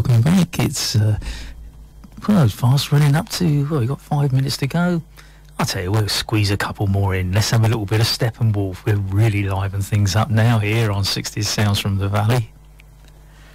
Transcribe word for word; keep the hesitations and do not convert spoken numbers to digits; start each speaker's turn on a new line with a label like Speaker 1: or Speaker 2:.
Speaker 1: welcome back. It's uh, well, fast running up to, well, we've got five minutes to go. I'll tell you, we'll squeeze a couple more in. Let's have a little bit of Steppenwolf. We'll really liven things up now here on sixties Sounds from the Valley.